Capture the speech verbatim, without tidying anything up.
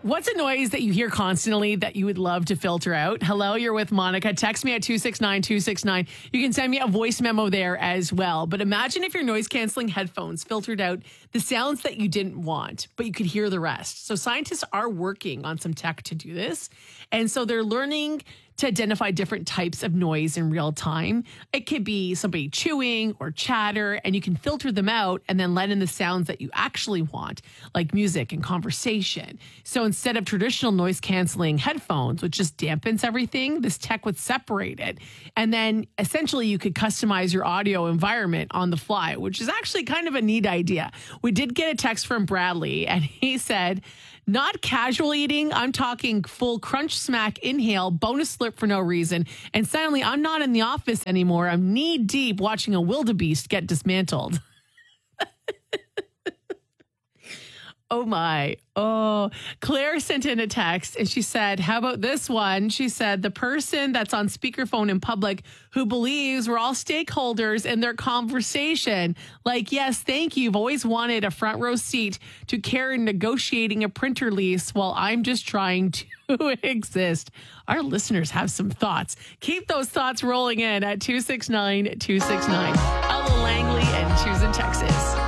What's a noise that you hear constantly that you would love to filter out? Hello, you're with Monica. Text me at two six nine two six nine. You can send me a voice memo there as well. But imagine if your noise canceling headphones filtered out the sounds that you didn't want, but you could hear the rest. So scientists are working on some tech to do this. And so they're learning to identify different types of noise in real time. It could be somebody chewing or chatter, and you can filter them out and then let in the sounds that you actually want, like music and conversation. So instead of traditional noise canceling headphones, which just dampens everything, this tech would separate it. And then essentially you could customize your audio environment on the fly, which is actually kind of a neat idea. We did get a text from Bradley, and he said, not casual eating. I'm talking full crunch, smack, inhale, bonus slurp for no reason. And suddenly I'm not in the office anymore. I'm knee deep watching a wildebeest get dismantled. Oh my. Oh, Claire sent in a text and she said, how about this one? She said, the person that's on speakerphone in public who believes we're all stakeholders in their conversation. Like, yes, thank you. I've always wanted a front row seat to Karen negotiating a printer lease while I'm just trying to exist. Our listeners have some thoughts. Keep those thoughts rolling in at two six nine two six nine. Ella Langley and Choose in Texas.